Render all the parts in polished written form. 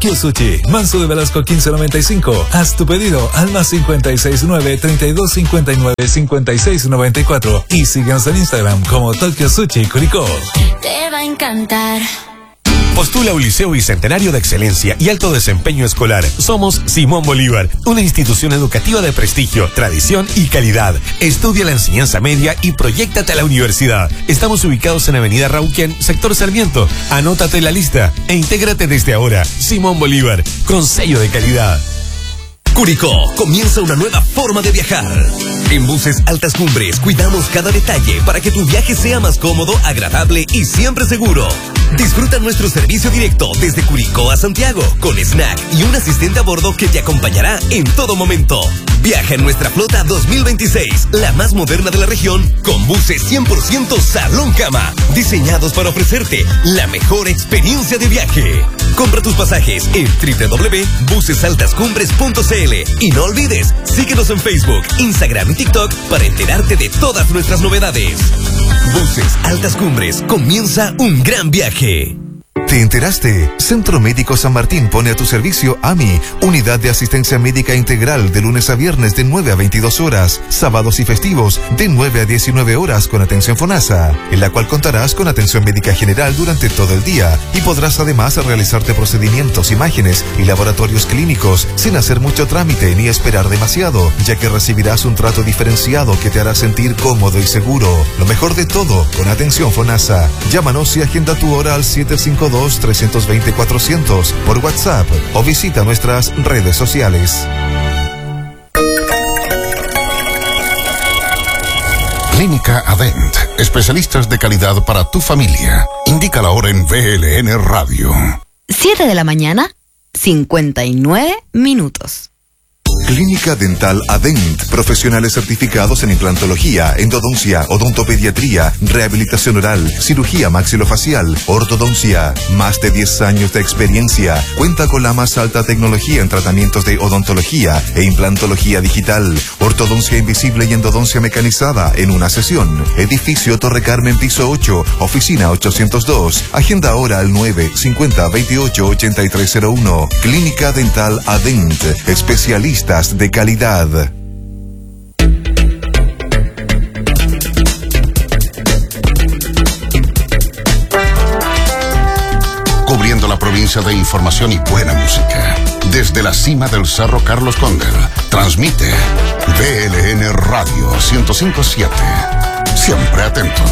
Tokyo Sushi, Manso de Velasco 1595. Haz tu pedido al más 569-3259-5694 y síguenos en Instagram como Tokyo Sushi Curicó. Te va a encantar. Postula un liceo bicentenario de excelencia y alto desempeño escolar. Somos Simón Bolívar, una institución educativa de prestigio, tradición y calidad. Estudia la enseñanza media y proyéctate a la universidad. Estamos ubicados en Avenida Rauquén, sector Sarmiento. Anótate en la lista e intégrate desde ahora. Simón Bolívar, con sello de calidad. Curicó, comienza una nueva forma de viajar. En Buses Altas Cumbres cuidamos cada detalle para que tu viaje sea más cómodo, agradable y siempre seguro. Disfruta nuestro servicio directo desde Curicó a Santiago, con snack y un asistente a bordo que te acompañará en todo momento. Viaja en nuestra flota 2026, la más moderna de la región, con buses 100% salón cama, diseñados para ofrecerte la mejor experiencia de viaje. Compra tus pasajes en www.busesaltascumbres.cl y no olvides, síguenos en Facebook, Instagram y TikTok para enterarte de todas nuestras novedades. Buses Altas Cumbres, comienza un gran viaje. ¿Te enteraste? Centro Médico San Martín pone a tu servicio AMI, Unidad de Asistencia Médica Integral, de lunes a viernes de 9 a 22 horas, sábados y festivos de 9 a 19 horas con atención FONASA, en la cual contarás con atención médica general durante todo el día y podrás además realizarte procedimientos, imágenes y laboratorios clínicos sin hacer mucho trámite ni esperar demasiado, ya que recibirás un trato diferenciado que te hará sentir cómodo y seguro. Lo mejor de todo, con atención FONASA. Llámanos y agenda tu hora al 752-320-400 por WhatsApp o visita nuestras redes sociales. Clínica Adent, especialistas de calidad para tu familia. Indica la hora en VLN Radio. 7 de la mañana, 59 minutos. Clínica Dental Adent, profesionales certificados en implantología, endodoncia, odontopediatría, rehabilitación oral, cirugía maxilofacial, ortodoncia. Más de 10 años de experiencia. Cuenta con la más alta tecnología en tratamientos de odontología e implantología digital, ortodoncia invisible y endodoncia mecanizada en una sesión. Edificio Torre Carmen, piso 8, oficina 802. Agenda ahora al 950-28-8301. Clínica Dental Adent, especialistas de calidad. Cubriendo la provincia de información y buena música. Desde la cima del Cerro Carlos Cóndel, transmite VLN Radio 105.7. Siempre atentos.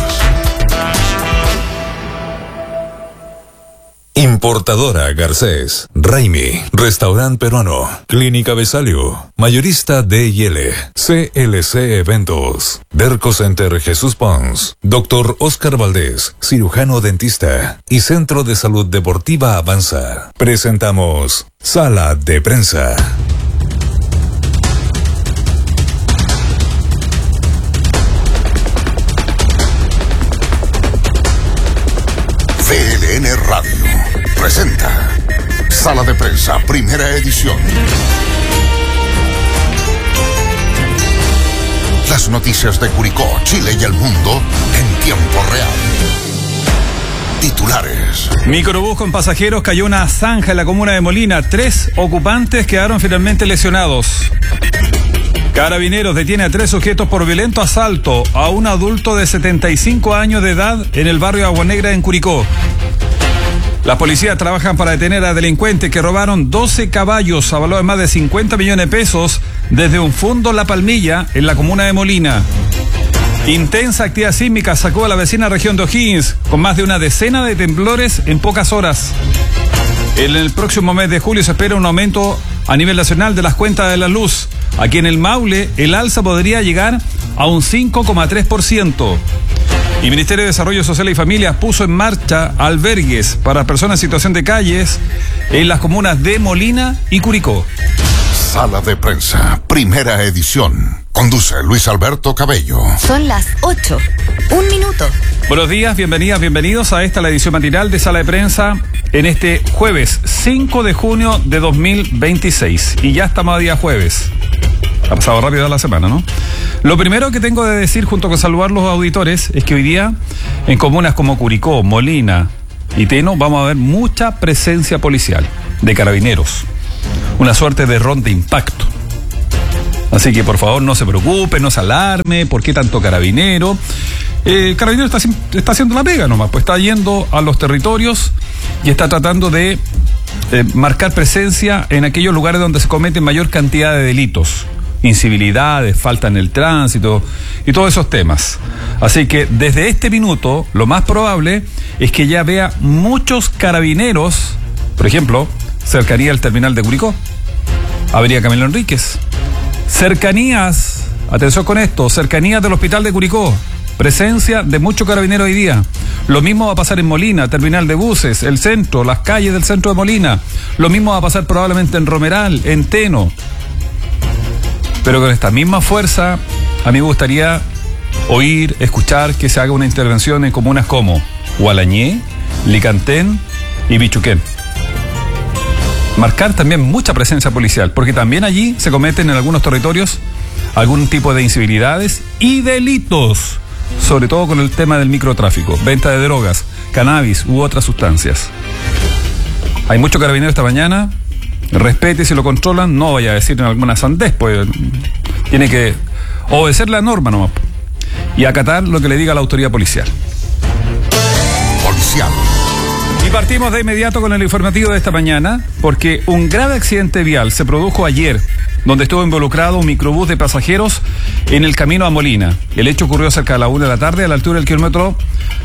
Importadora Garcés, Raimi, Restaurante Peruano, Clínica Besalio, Mayorista D&L, CLC Eventos, Derco Center Jesús Pons, Dr. Oscar Valdés, cirujano dentista y Centro de Salud Deportiva Avanza. Presentamos Sala de Prensa. VLN Radio presenta Sala de Prensa, primera edición. Las noticias de Curicó, Chile y el mundo en tiempo real. Titulares. Microbús con pasajeros cayó una zanja en la comuna de Molina. 3 ocupantes quedaron finalmente lesionados. Carabineros detiene a 3 sujetos por violento asalto a un adulto de 75 años de edad en el barrio Agua Negra en Curicó. Las policías trabajan para detener a delincuentes que robaron 12 caballos avalados en más de 50 millones de pesos desde un fondo La Palmilla en la comuna de Molina. Intensa actividad sísmica sacó a la vecina región de O'Higgins con más de una decena de temblores en pocas horas. En el próximo mes de julio se espera un aumento a nivel nacional de las cuentas de la luz. Aquí en el Maule, el alza podría llegar a un 5,3%. Y Ministerio de Desarrollo Social y Familias puso en marcha albergues para personas en situación de calles en las comunas de Molina y Curicó. Sala de Prensa, primera edición. Conduce Luis Alberto Cabello. Son las 8. 1 minuto. Buenos días, bienvenidas, bienvenidos a esta, la edición matinal de Sala de Prensa en este jueves 5 de junio de 2026. Y ya estamos a día jueves. Ha pasado rápido la semana, ¿no? Lo primero que tengo de decir, junto con saludar los auditores, es que hoy día en comunas como Curicó, Molina y Teno vamos a ver mucha presencia policial. de Carabineros. Una suerte de ron de impacto. Así que por favor no se preocupe, no se alarme, ¿por qué tanto carabinero? Carabineros está haciendo la pega nomás, pues está yendo a los territorios y está tratando de marcar presencia en aquellos lugares donde se cometen mayor cantidad de delitos, incivilidades, falta en el tránsito y todos esos temas. Así que desde este minuto lo más probable es que ya vea muchos carabineros, por ejemplo, cercanía al terminal de Curicó, Avenida Camilo Enríquez, cercanías, atención con esto, cercanías del hospital de Curicó, presencia de muchos carabineros hoy día. Lo mismo va a pasar en Molina, terminal de buses, el centro, las calles del centro de Molina. Lo mismo va a pasar probablemente en Romeral, en Teno. Pero con esta misma fuerza, a mí me gustaría oír, escuchar que se haga una intervención en comunas como Gualañé, Licantén y Bichuquén. Marcar también mucha presencia policial, porque también allí se cometen en algunos territorios algún tipo de incivilidades y delitos, sobre todo con el tema del microtráfico, venta de drogas, cannabis u otras sustancias. Hay muchos carabineros esta mañana, respete si lo controlan, no vaya a decir en alguna sandez, pues tiene que obedecer la norma nomás y acatar lo que le diga la autoridad policial. Policial. Y partimos de inmediato con el informativo de esta mañana, porque un grave accidente vial se produjo ayer, donde estuvo involucrado un microbús de pasajeros en el camino a Molina. El hecho ocurrió cerca de la 1 de la tarde, a la altura del kilómetro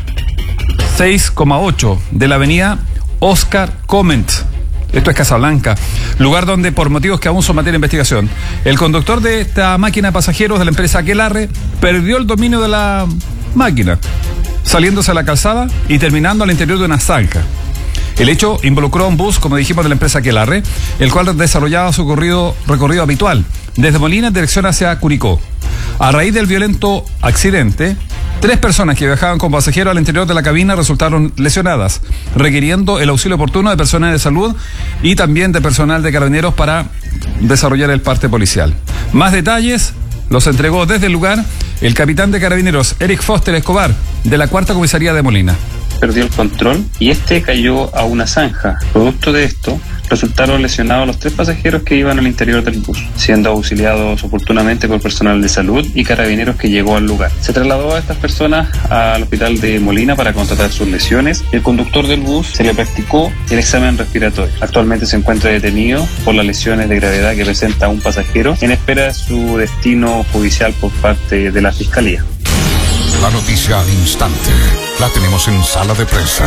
6,8 de la avenida Oscar Coment. Esto es Casablanca, lugar donde, por motivos que aún son materia de investigación, el conductor de esta máquina de pasajeros de la empresa Aquelarre perdió el dominio de la máquina, saliéndose a la calzada y terminando al interior de una zanja. El hecho involucró a un bus, como dijimos, de la empresa Aquelarre, el cual desarrollaba su recorrido habitual, desde Molina en dirección hacia Curicó. A raíz del violento accidente, 3 personas que viajaban con pasajeros al interior de la cabina resultaron lesionadas, requiriendo el auxilio oportuno de personal de salud y también de personal de Carabineros para desarrollar el parte policial. Más detalles los entregó desde el lugar el capitán de Carabineros, Eric Foster Escobar, de la 4ª Comisaría de Molina. Perdió el control y cayó a una zanja. Producto de esto, resultaron lesionados los 3 pasajeros que iban al interior del bus, siendo auxiliados oportunamente por personal de salud y Carabineros que llegó al lugar. Se trasladó a estas personas al hospital de Molina para constatar sus lesiones. El conductor del bus se le practicó el examen respiratorio. Actualmente se encuentra detenido por las lesiones de gravedad que presenta un pasajero en espera de su destino judicial por parte de la Fiscalía. La noticia al instante la tenemos en Sala de Prensa.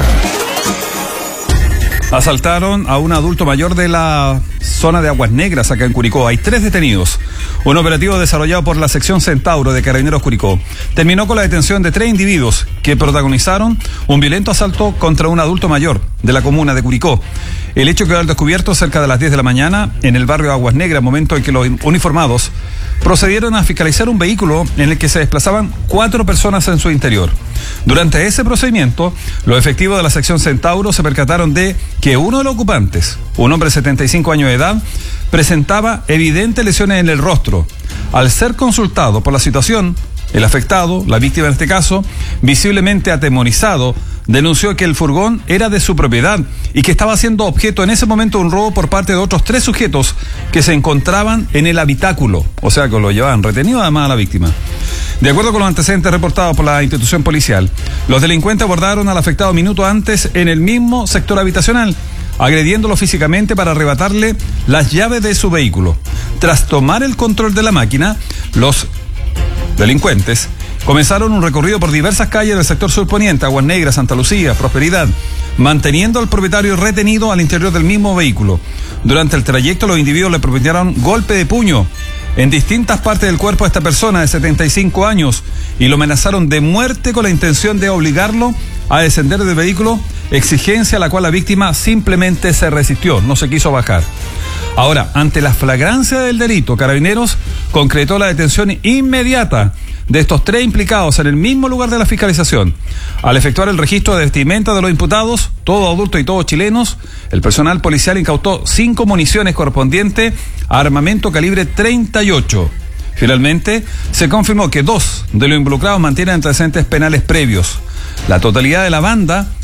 Asaltaron a un adulto mayor de la zona de Aguas Negras, acá en Curicó. Hay 3 detenidos. Un operativo desarrollado por la sección Centauro de Carabineros Curicó terminó con la detención de 3 individuos que protagonizaron un violento asalto contra un adulto mayor de la comuna de Curicó. El hecho quedó al descubierto cerca de las 10 de la mañana en el barrio Aguas Negras, momento en que los uniformados procedieron a fiscalizar un vehículo en el que se desplazaban 4 personas en su interior. Durante ese procedimiento, los efectivos de la sección Centauro se percataron de que uno de los ocupantes, un hombre de 75 años de edad, presentaba evidentes lesiones en el rostro. Al ser consultado por la situación, el afectado, la víctima en este caso, visiblemente atemorizado, denunció que el furgón era de su propiedad y que estaba siendo objeto en ese momento de un robo por parte de otros 3 sujetos que se encontraban en el habitáculo, o sea que lo llevaban retenido además a la víctima. De acuerdo con los antecedentes reportados por la institución policial, los delincuentes abordaron al afectado minutos antes en el mismo sector habitacional, agrediéndolo físicamente para arrebatarle las llaves de su vehículo. Tras tomar el control de la máquina, los delincuentes comenzaron un recorrido por diversas calles del sector surponiente, Aguas Negras, Santa Lucía, Prosperidad, manteniendo al propietario retenido al interior del mismo vehículo. Durante el trayecto, los individuos le propinaron golpe de puño en distintas partes del cuerpo a esta persona de 75 años y lo amenazaron de muerte con la intención de obligarlo a descender del vehículo, exigencia a la cual la víctima simplemente se resistió, no se quiso bajar. Ahora, ante la flagrancia del delito, Carabineros concretó la detención inmediata de estos 3 implicados en el mismo lugar de la fiscalización. Al efectuar el registro de vestimenta de los imputados, todos adultos y todos chilenos, el personal policial incautó 5 municiones correspondientes a armamento calibre 38. Finalmente, se confirmó que 2 de los involucrados mantienen antecedentes penales previos. La totalidad de la banda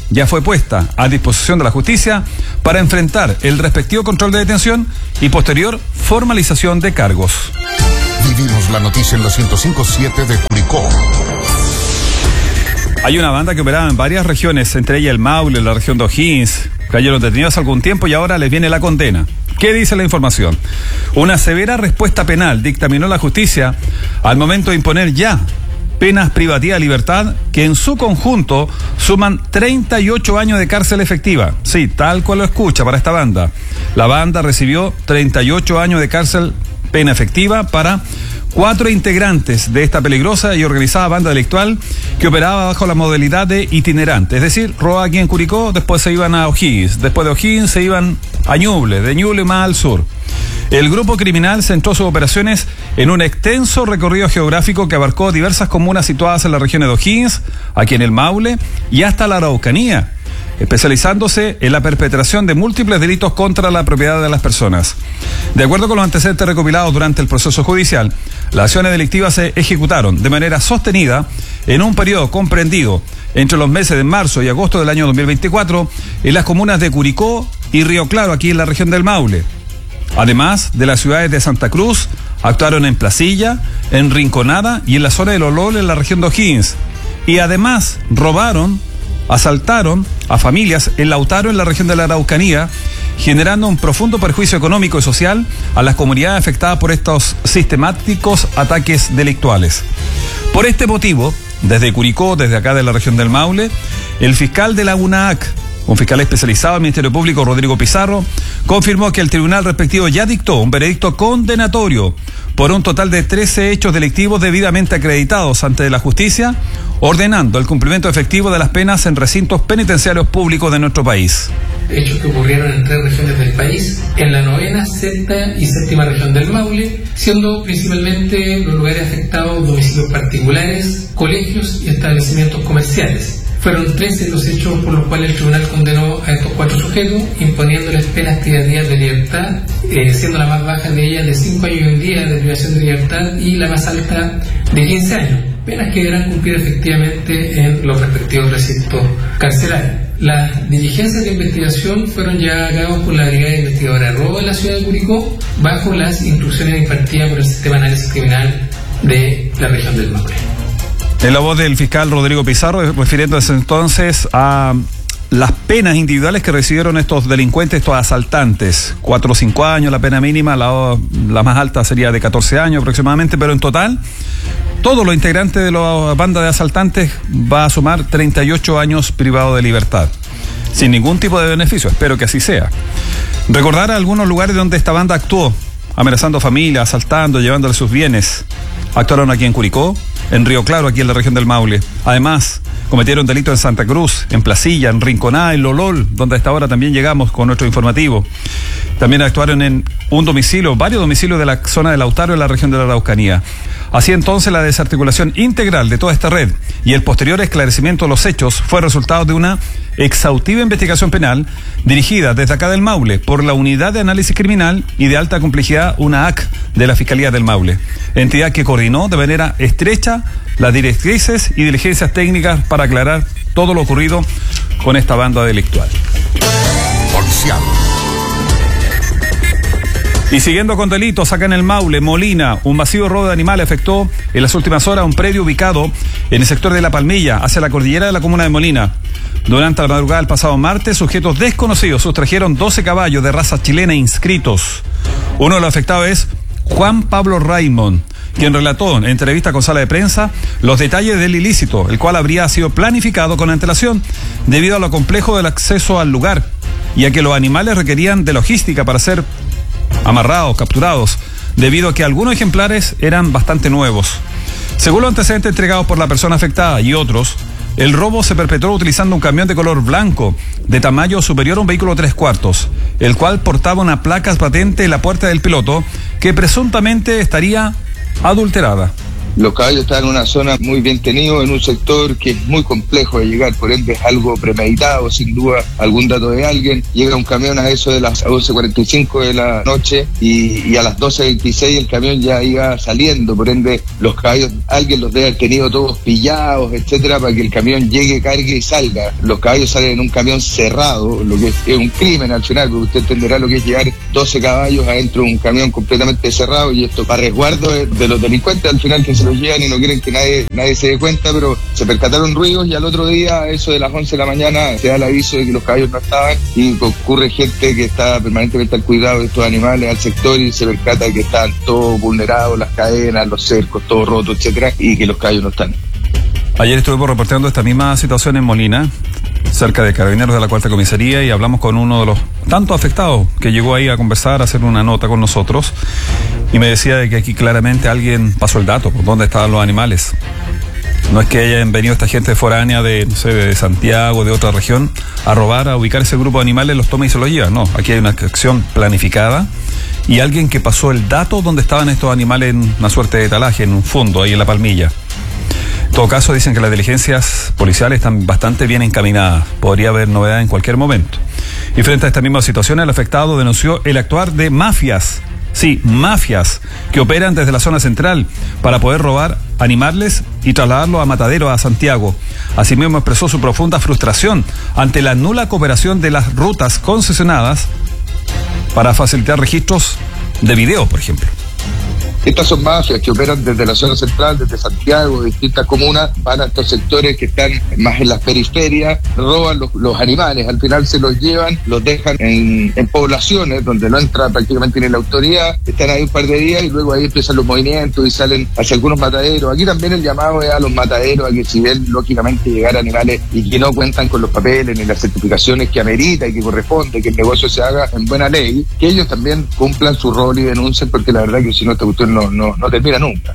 ya fue puesta a disposición de la justicia para enfrentar el respectivo control de detención y posterior formalización de cargos. Vivimos la noticia en la 105.7 de Curicó. Hay una banda que operaba en varias regiones, entre ellas el Maule, la región de O'Higgins. Cayeron detenidos hace algún tiempo y ahora les viene la condena. ¿Qué dice la información? Una severa respuesta penal dictaminó la justicia al momento de imponer ya penas privativas de libertad que en su conjunto suman 38 años de cárcel efectiva. Sí, tal cual lo escucha para esta banda. La banda recibió 38 años de cárcel pena efectiva para 4 integrantes de esta peligrosa y organizada banda delictual que operaba bajo la modalidad de itinerante. Es decir, robaba aquí en Curicó, después se iban a O'Higgins, después de O'Higgins se iban a Ñuble, de Ñuble más al sur. El grupo criminal centró sus operaciones en un extenso recorrido geográfico que abarcó diversas comunas situadas en las regiones de O'Higgins, aquí en el Maule y hasta la Araucanía, especializándose en la perpetración de múltiples delitos contra la propiedad de las personas. De acuerdo con los antecedentes recopilados durante el proceso judicial, las acciones delictivas se ejecutaron de manera sostenida en un periodo comprendido entre los meses de marzo y agosto del año 2024 en las comunas de Curicó y Río Claro, aquí en la región del Maule. Además de las ciudades de Santa Cruz, actuaron en Placilla, en Rinconada y en la zona de Lolol en la región de O'Higgins. Y además asaltaron a familias en Lautaro, en la región de la Araucanía, generando un profundo perjuicio económico y social a las comunidades afectadas por estos sistemáticos ataques delictuales. Por este motivo, desde Curicó, desde acá de la región del Maule, el fiscal de la UNAAC, un fiscal especializado del Ministerio Público, Rodrigo Pizarro, confirmó que el tribunal respectivo ya dictó un veredicto condenatorio por un total de 13 hechos delictivos debidamente acreditados ante la justicia, ordenando el cumplimiento efectivo de las penas en recintos penitenciarios públicos de nuestro país. Hechos que ocurrieron en 3 regiones del país, en la 9ª, 6ª y 7ª región del Maule, siendo principalmente los lugares afectados domicilios particulares, colegios y establecimientos comerciales. Fueron 13 los hechos por los cuales el tribunal condenó a estos 4 sujetos, imponiéndoles penas privativas de libertad, siendo la más baja de ellas de 5 años y un día de privación de libertad y la más alta de 15 años. Penas que deberán cumplir efectivamente en los respectivos recintos carcelarios. Las diligencias de investigación fueron llevadas a cabo por la Brigada Investigadora ROBO de la ciudad de Curicó, bajo las instrucciones impartidas por el Sistema de Análisis Criminal de la región del Maule. En la voz del fiscal Rodrigo Pizarro, refiriéndose entonces a las penas individuales que recibieron estos delincuentes, estos asaltantes. 4 o 5 años la pena mínima, la más alta sería de 14 años aproximadamente, pero en total, todos los integrantes de la banda de asaltantes va a sumar 38 años privados de libertad, sin ningún tipo de beneficio. Espero que así sea. Recordar algunos lugares donde esta banda actuó, amenazando familias, asaltando, llevándole sus bienes. Actuaron aquí en Curicó, en Río Claro, aquí en la región del Maule. Además, cometieron delitos en Santa Cruz, en Placilla, en Rinconada, en Lolol, donde hasta ahora también llegamos con nuestro informativo. También actuaron en varios domicilios de la zona de Lautaro, en la región de la Araucanía. Así entonces, la desarticulación integral de toda esta red y el posterior esclarecimiento de los hechos fue resultado de una exhaustiva investigación penal dirigida desde acá del Maule por la Unidad de Análisis Criminal y de Alta Complejidad UNAAC de la Fiscalía del Maule, entidad que coordinó de manera estrecha las directrices y diligencias técnicas para aclarar todo lo ocurrido con esta banda delictual. Policial. Y siguiendo con delitos, acá en el Maule, Molina, un masivo robo de animales afectó en las últimas horas un predio ubicado en el sector de La Palmilla, hacia la cordillera de la comuna de Molina. Durante la madrugada del pasado martes, sujetos desconocidos sustrajeron 12 caballos de raza chilena inscritos. Uno de los afectados es Juan Pablo Raymond, quien relató en entrevista con Sala de Prensa los detalles del ilícito, el cual habría sido planificado con antelación debido a lo complejo del acceso al lugar y a que los animales requerían de logística para ser amarrados, capturados, debido a que algunos ejemplares eran bastante nuevos. Según los antecedentes entregados por la persona afectada y otros, el robo se perpetró utilizando un camión de color blanco de tamaño superior a un vehículo 3/4, el cual portaba una placa patente en la puerta del piloto que presuntamente estaría adulterada. Los caballos están en una zona muy bien tenidos, en un sector que es muy complejo de llegar, por ende es algo premeditado, sin duda, algún dato de alguien. Llega un camión a eso de las 11:45 de la noche y a las 12:26 el camión ya iba saliendo, por ende los caballos, alguien los debe haber tenido todos pillados, etcétera, para que el camión llegue, cargue y salga. Los caballos salen en un camión cerrado, lo que es un crimen al final, porque usted entenderá lo que es llevar 12 caballos adentro de un camión completamente cerrado, y esto para resguardo de los delincuentes al final, que se los llevan y no quieren que nadie se dé cuenta, pero se percataron ruidos y al otro día, a eso de las 11 de la mañana, se da el aviso de que los caballos no estaban y concurre gente que está permanentemente al cuidado de estos animales al sector y se percata de que están todos vulnerados, las cadenas, los cercos, todo roto, etcétera, y que los caballos no están. Ayer estuvimos reporteando esta misma situación en Molina, cerca de Carabineros de la Cuarta Comisaría, y hablamos con uno de los tantos afectados que llegó ahí a conversar, a hacer una nota con nosotros, y me decía de que aquí claramente alguien pasó el dato, por dónde estaban los animales. No es que hayan venido esta gente foránea de, no sé, de Santiago, de otra región, a robar, a ubicar ese grupo de animales, los toma y se los lleva. No, aquí hay una acción planificada y alguien que pasó el dato donde estaban estos animales en una suerte de talaje, en un fondo, ahí en la Palmilla. En todo caso, dicen que las diligencias policiales están bastante bien encaminadas. Podría haber novedad en cualquier momento. Y frente a esta misma situación, el afectado denunció el actuar de mafias. Sí, mafias que operan desde la zona central para poder robar animales y trasladarlos a Matadero, a Santiago. Asimismo expresó su profunda frustración ante la nula cooperación de las rutas concesionadas para facilitar registros de video, por ejemplo. Estas son mafias que operan desde la zona central, desde Santiago, de distintas comunas, van a estos sectores que están más en las periferias, roban los animales, al final se los llevan, los dejan en poblaciones donde no entra prácticamente ni la autoridad, están ahí un par de días y luego ahí empiezan los movimientos y salen hacia algunos mataderos. Aquí también el llamado es a los mataderos a que si ven lógicamente llegar animales y que no cuentan con los papeles ni las certificaciones que amerita y que corresponde, que el negocio se haga en buena ley, que ellos también cumplan su rol y denuncien, porque la verdad que si no esta cuestión no termina nunca.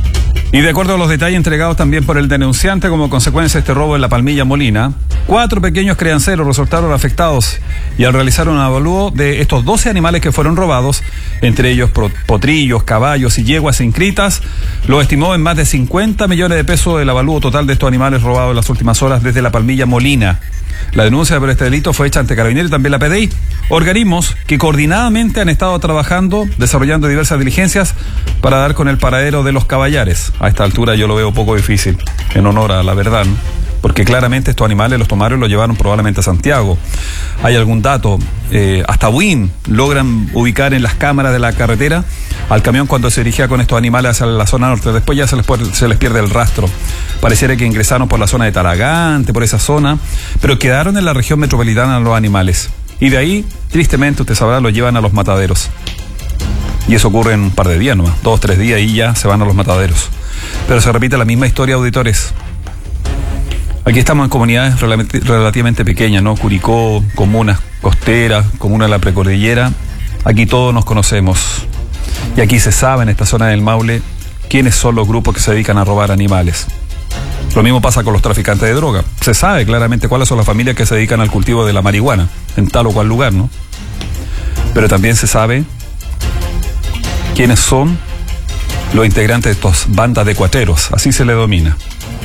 Y de acuerdo a los detalles entregados también por el denunciante como consecuencia de este robo en la Palmilla Molina, 4 pequeños crianceros resultaron afectados y al realizar un avalúo de estos 12 animales que fueron robados, entre ellos potrillos, caballos y yeguas inscritas, lo estimó en más de 50 millones de pesos el avalúo total de estos animales robados en las últimas horas desde la Palmilla Molina. La denuncia por este delito fue hecha ante Carabineros y también la PDI, organismos que coordinadamente han estado trabajando, desarrollando diversas diligencias para dar con el paradero de los caballares. A esta altura yo lo veo poco difícil, en honor a la verdad, ¿no? Porque claramente estos animales los tomaron y los llevaron probablemente a Santiago. ¿Hay algún dato? Hasta WIN logran ubicar en las cámaras de la carretera al camión cuando se dirigía con estos animales hacia la zona norte. Después ya se les pierde el rastro. Pareciera que ingresaron por la zona de Talagante, por esa zona, pero quedaron en la región metropolitana los animales. Y de ahí, tristemente, usted sabrá, los llevan a los mataderos. Y eso ocurre en un par de días nomás, 2 o 3 días y ya se van a los mataderos. Pero se repite la misma historia, auditores. Aquí estamos en comunidades relativamente pequeñas, ¿no? Curicó, comunas costeras, comuna de la precordillera. Aquí todos nos conocemos. Y aquí se sabe en esta zona del Maule quiénes son los grupos que se dedican a robar animales. Lo mismo pasa con los traficantes de droga. Se sabe claramente cuáles son las familias que se dedican al cultivo de la marihuana en tal o cual lugar, ¿no? Pero también se sabe quiénes son los integrantes de estas bandas de cuateros, así se le domina.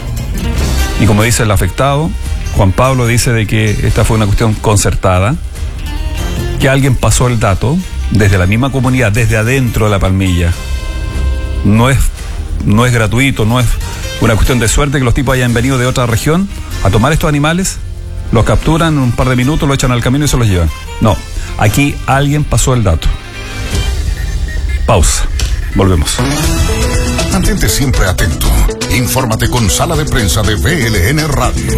Y como dice el afectado, Juan Pablo dice de que esta fue una cuestión concertada, que alguien pasó el dato desde la misma comunidad, desde adentro de la Palmilla. No es gratuito, no es una cuestión de suerte que los tipos hayan venido de otra región a tomar estos animales, los capturan en un par de minutos, lo echan al camino y se los llevan. No, aquí alguien pasó el dato. Pausa, volvemos. Mantente siempre atento. Infórmate con Sala de Prensa de VLN Radio.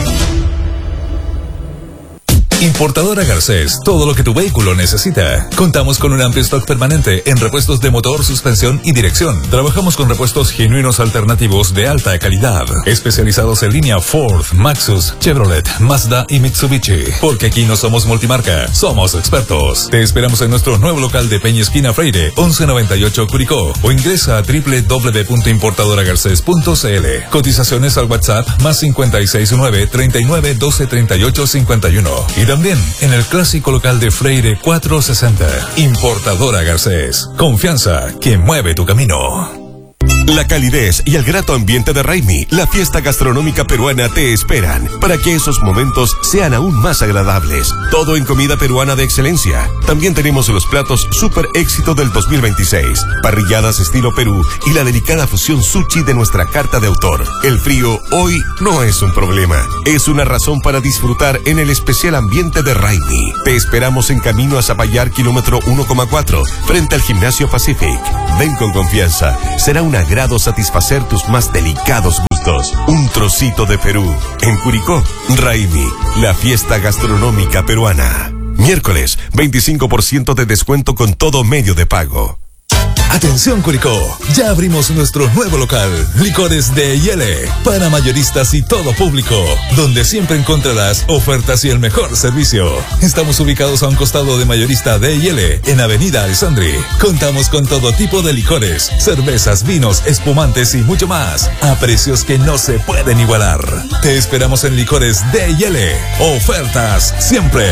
Importadora Garcés, todo lo que tu vehículo necesita. Contamos con un amplio stock permanente en repuestos de motor, suspensión y dirección. Trabajamos con repuestos genuinos alternativos de alta calidad, especializados en línea Ford, Maxus, Chevrolet, Mazda y Mitsubishi. Porque aquí no somos multimarca, somos expertos. Te esperamos en nuestro nuevo local de Peña Esquina Freire, 1198 Curicó, o ingresa a www.importadoragarces.cl. Cotizaciones al WhatsApp más 569 39 12 38 51. Y también en el clásico local de Freire 460. Importadora Garcés. Confianza que mueve tu camino. La calidez y el grato ambiente de Raimi, la fiesta gastronómica peruana, te esperan para que esos momentos sean aún más agradables. Todo en comida peruana de excelencia. También tenemos los platos super éxito del 2026, parrilladas estilo Perú y la delicada fusión sushi de nuestra carta de autor. El frío hoy no es un problema, es una razón para disfrutar en el especial ambiente de Raimi. Te esperamos en camino a Zapallar, kilómetro 1,4, frente al Gimnasio Pacific. Ven con confianza, será un agrado satisfacer tus más delicados gustos. Un trocito de Perú. En Curicó, Raimi, la fiesta gastronómica peruana. Miércoles, 25% de descuento con todo medio de pago. Atención Curicó, ya abrimos nuestro nuevo local, Licores de Yele, para mayoristas y todo público, donde siempre encontrarás ofertas y el mejor servicio. Estamos ubicados a un costado de Mayorista de Yele, en Avenida Alessandri. Contamos con todo tipo de licores, cervezas, vinos, espumantes y mucho más, a precios que no se pueden igualar. Te esperamos en Licores de Yele, ofertas siempre.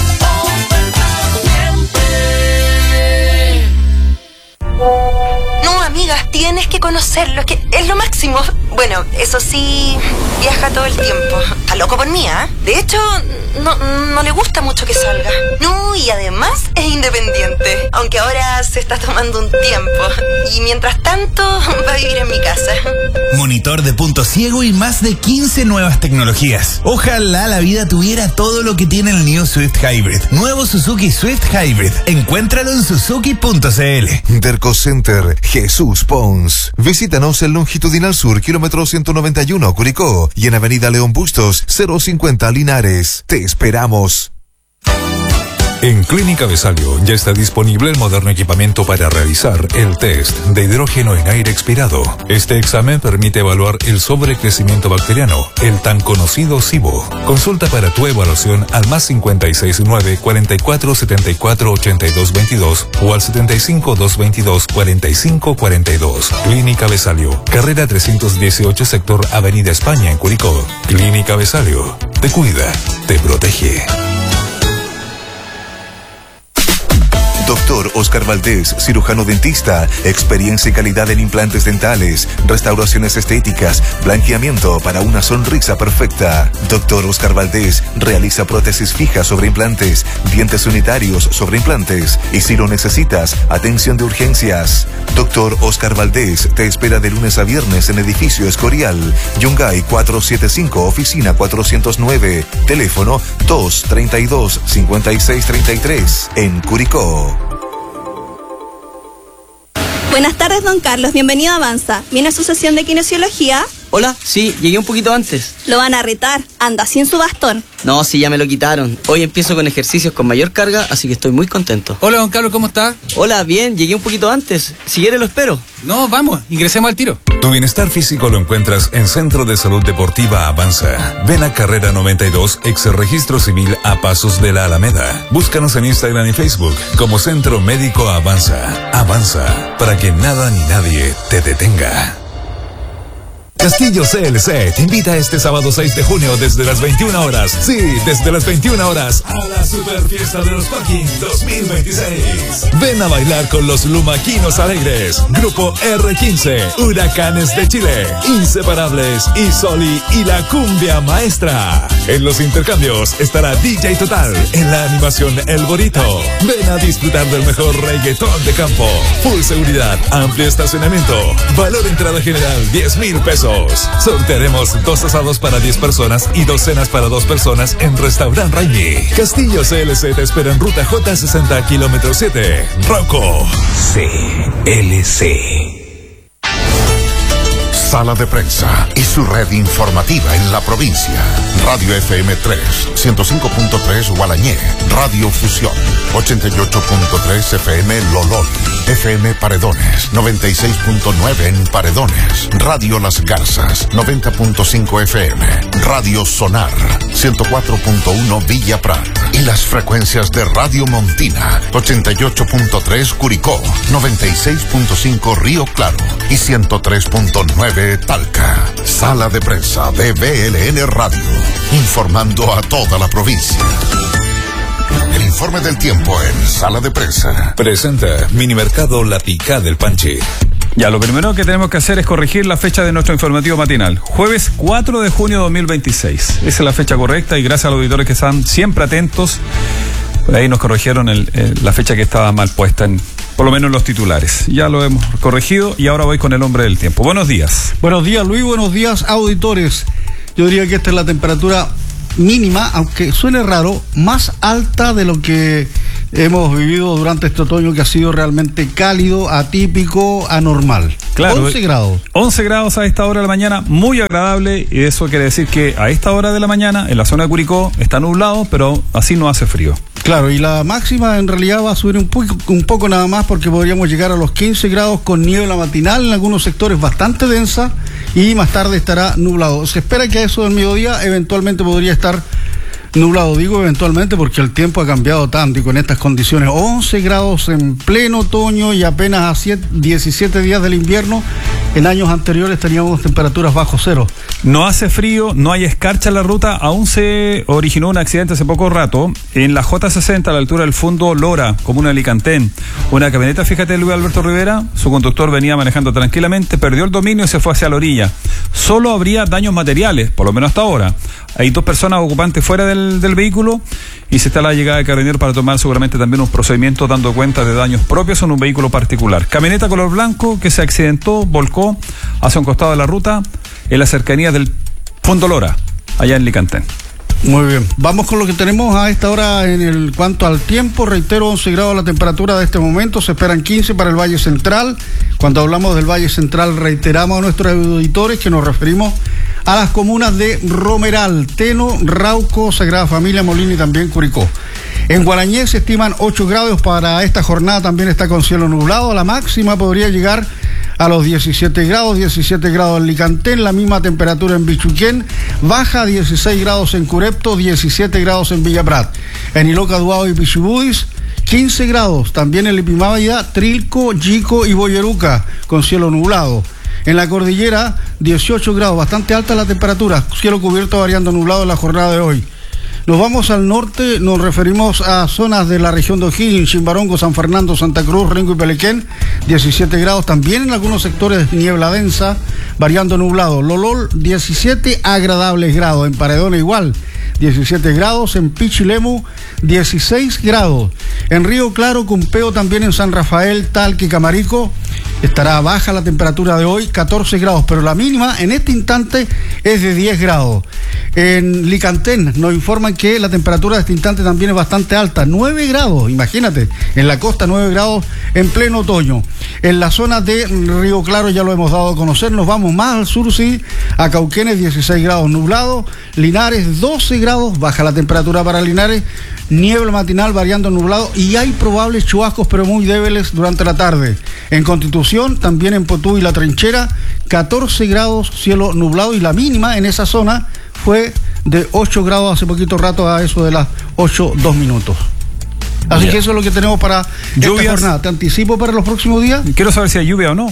No, amigas, tienes que conocerlo, es que es lo máximo. Bueno, eso sí, viaja todo el tiempo. Está loco por mí, ¿eh? De hecho, no le gusta mucho que salga. No, y además es independiente, aunque ahora se está tomando un tiempo. Y mientras tanto, va a vivir en mi casa. Monitor de punto ciego y más de 15 nuevas tecnologías. Ojalá la vida tuviera todo lo que tiene el New Swift Hybrid. Nuevo Suzuki Swift Hybrid. Encuéntralo en suzuki.cl. Derco Center, Jesús Pons. Visítanos en Longitudinal Sur, kilómetro 191, Curicó, y en Avenida León Bustos, 050 Linares. Te esperamos. En Clínica Besalio ya está disponible el moderno equipamiento para realizar el test de hidrógeno en aire expirado. Este examen permite evaluar el sobrecrecimiento bacteriano, el tan conocido SIBO. Consulta para tu evaluación al más 569 44 74 82 22 o al 75 222 45 42. Clínica Besalio, carrera 318, sector Avenida España en Curicó. Clínica Besalio, te cuida, te protege. Doctor Oscar Valdés, cirujano dentista, experiencia y calidad en implantes dentales, restauraciones estéticas, blanqueamiento para una sonrisa perfecta. Doctor Oscar Valdés realiza prótesis fijas sobre implantes, dientes unitarios sobre implantes y si lo necesitas, atención de urgencias. Doctor Oscar Valdés te espera de lunes a viernes en Edificio Escorial, Yungay 475, oficina 409, teléfono 232-5633 en Curicó. Buenas tardes, don Carlos. Bienvenido a Avanza. ¿Viene a su sesión de kinesiología? Hola, sí, llegué un poquito antes. Lo van a retar. Anda sin su bastón. No, sí, ya me lo quitaron. Hoy empiezo con ejercicios con mayor carga, así que estoy muy contento. Hola, don Carlos, ¿cómo está? Hola, bien, llegué un poquito antes. Si quiere lo espero. No, vamos, ingresemos al tiro. Tu bienestar físico lo encuentras en Centro de Salud Deportiva Avanza. Ven a Carrera 92, ex Registro Civil a pasos de la Alameda. Búscanos en Instagram y Facebook como Centro Médico Avanza. Avanza, para que nada ni nadie te detenga. Castillo CLC te invita este sábado 6 de junio desde las 21 horas. Sí, desde las 21 horas a la super fiesta de los Parking 2026. Ven a bailar con los Lumaquinos Alegres, Grupo R15, Huracanes de Chile, Inseparables y Soli y la Cumbia Maestra. En los intercambios estará DJ Total, en la animación El Borito. Ven a disfrutar del mejor reggaetón de campo. Full seguridad, amplio estacionamiento. Valor entrada general 10,000 pesos. Sortearemos 2 asados para 10 personas y 2 cenas para 2 personas en Restaurant Raimi. Castillo CLC te espera en ruta J60, kilómetro 7. Rocco CLC. Sala de Prensa y su red informativa en la provincia. Radio FM 3, 105.3 Gualañé, Radio Fusión, 88.3 FM Lolol, FM Paredones, 96.9 en Paredones, Radio Las Garzas, 90.5 FM, Radio Sonar, 104.1 Villa Prat y las frecuencias de Radio Montina, 88.3 Curicó, 96.5 Río Claro y 103.9 Talca. Sala de Prensa de BLN Radio, informando a toda la provincia. El informe del tiempo en Sala de Prensa. Presenta Minimercado La Picá del Panche. Ya, lo primero que tenemos que hacer es corregir la fecha de nuestro informativo matinal. Jueves 4 de junio de 2026. Esa es la fecha correcta y gracias a los auditores que están siempre atentos. Ahí nos corrigieron la fecha que estaba mal puesta, por lo menos en los titulares. Ya lo hemos corregido y ahora voy con el hombre del tiempo. Buenos días. Buenos días, Luis. Buenos días, auditores. Yo diría que esta es la temperatura mínima, aunque suene raro, más alta de lo que hemos vivido durante este otoño, que ha sido realmente cálido, atípico, anormal. Claro, 11 grados. 11 grados a esta hora de la mañana, muy agradable, y eso quiere decir que a esta hora de la mañana, en la zona de Curicó, está nublado, pero así no hace frío. Claro, y la máxima en realidad va a subir un poco nada más, porque podríamos llegar a los 15 grados con niebla matinal en algunos sectores bastante densa, y más tarde estará nublado. Se espera que a eso del mediodía eventualmente podría estar nublado. Digo eventualmente porque el tiempo ha cambiado tanto y con estas condiciones. 11 grados en pleno otoño y apenas a 17 días del invierno. En años anteriores teníamos temperaturas bajo cero. No hace frío, no hay escarcha en la ruta. Aún se originó un accidente hace poco rato en la J60 a la altura del Fundo Lora, comuna de Alicantén. Una camioneta, fíjate, Luis Alberto Rivera, su conductor venía manejando tranquilamente, perdió el dominio y se fue hacia la orilla. Solo habría daños materiales, por lo menos hasta ahora. Hay 2 personas ocupantes fuera del vehículo y se está a la llegada de Carabineros para tomar seguramente también un procedimiento dando cuenta de daños propios en un vehículo particular. Camioneta color blanco que se accidentó, volcó hacia un costado de la ruta en las cercanías del Fundo Lora, allá en Licantén. Muy bien, vamos con lo que tenemos a esta hora en cuanto al tiempo. Reitero, 11 grados la temperatura de este momento, se esperan 15 para el Valle Central. Cuando hablamos del Valle Central reiteramos a nuestros auditores que nos referimos a las comunas de Romeral, Teno, Rauco, Sagrada Familia, Molina y también Curicó. En Guarañé se estiman 8 grados para esta jornada, también está con cielo nublado. La máxima podría llegar a los 17 grados en Licantén, la misma temperatura en Bichuquén, baja 16 grados en Curepto, 17 grados en Villa Prat. En Iloca, Duao y Pichibudis, 15 grados, también en Lipimávida, Trilco, Yico y Boyeruca, con cielo nublado. En la cordillera, 18 grados, bastante alta la temperatura, cielo cubierto variando nublado en la jornada de hoy. Nos vamos al norte, nos referimos a zonas de la región de O'Higgins, Chimbarongo, San Fernando, Santa Cruz, Rengo y Pelequén, 17 grados, también en algunos sectores niebla densa, variando nublado. Lolol, 17 agradables grados, en Paredona igual, 17 grados, en Pichilemu, 16 grados. En Río Claro, Cumpeo, también en San Rafael, Talca y Camarico, estará baja la temperatura de hoy, 14 grados, pero la mínima en este instante es de 10 grados. En Licantén nos informan que la temperatura de este instante también es bastante alta, 9 grados, imagínate, en la costa 9 grados en pleno otoño. En la zona de Río Claro ya lo hemos dado a conocer, nos vamos más al sur, sí, a Cauquenes, 16 grados nublado, Linares 12 grados, baja la temperatura para Linares, niebla matinal variando nublado y hay probables chubascos pero muy débiles durante la tarde. En Constitución, también en Potú y La Trinchera, 14 grados, cielo nublado y la mínima en esa zona fue de 8 grados hace poquito rato, a eso de las 8:02 minutos. Así que eso es lo que tenemos para esta jornada. ¿Te anticipo para los próximos días? Quiero saber si hay lluvia o no.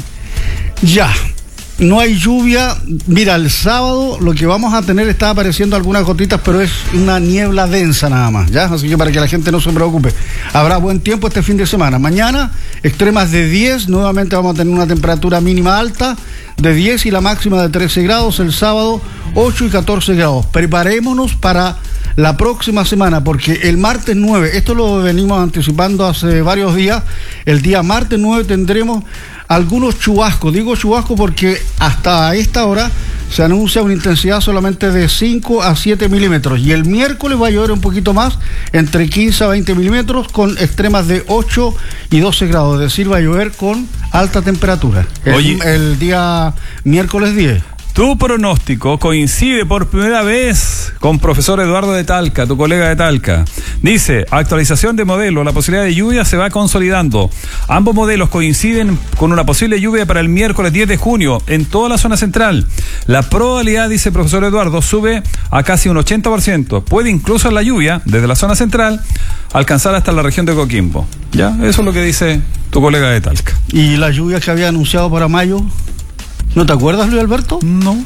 Ya. No hay lluvia. Mira, el sábado lo que vamos a tener, está apareciendo algunas gotitas, pero es una niebla densa nada más, ¿ya? Así que para que la gente no se preocupe. Habrá buen tiempo este fin de semana. Mañana, extremas de 10, nuevamente vamos a tener una temperatura mínima alta de 10 y la máxima de 13 grados. El sábado, 8 y 14 grados. Preparémonos para la próxima semana, porque el martes 9, esto lo venimos anticipando hace varios días, el día martes 9 tendremos algunos chubascos. Digo chubascos porque hasta esta hora se anuncia una intensidad solamente de 5 a 7 milímetros y el miércoles va a llover un poquito más, entre 15 a 20 milímetros con extremas de 8 y 12 grados, es decir, va a llover con alta temperatura el día miércoles 10. Tu pronóstico coincide por primera vez con profesor Eduardo de Talca, tu colega de Talca. Dice, actualización de modelo, la posibilidad de lluvia se va consolidando. Ambos modelos coinciden con una posible lluvia para el miércoles 10 de junio en toda la zona central. La probabilidad, dice el profesor Eduardo, sube a casi un 80%. Puede incluso la lluvia, desde la zona central, alcanzar hasta la región de Coquimbo. ¿Ya? Eso es lo que dice tu colega de Talca. ¿Y la lluvia que había anunciado para mayo? ¿No te acuerdas, Luis Alberto? No.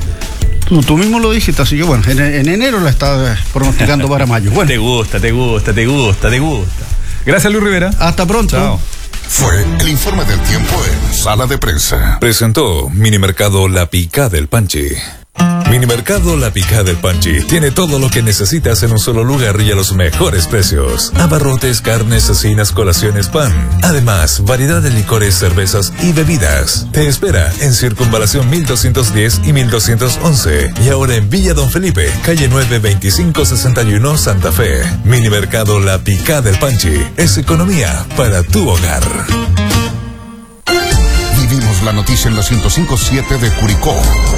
Tú mismo lo dijiste, así que bueno, en enero la estaba pronosticando para mayo. Bueno. Te gusta. Gracias, Luis Rivera. Hasta pronto. Chao. Fue el informe del tiempo en Sala de Prensa. Presentó Minimercado La Picá del Panchi. Minimercado La Picá del Panchi tiene todo lo que necesitas en un solo lugar y a los mejores precios. Abarrotes, carnes, cecinas, colaciones, pan. Además, variedad de licores, cervezas y bebidas. Te espera en Circunvalación 1210 y 1211. Y ahora en Villa Don Felipe, calle 9, 2561, Santa Fe. Minimercado La Picá del Panchi es economía para tu hogar. Vivimos la noticia en la 105.7 de Curicó.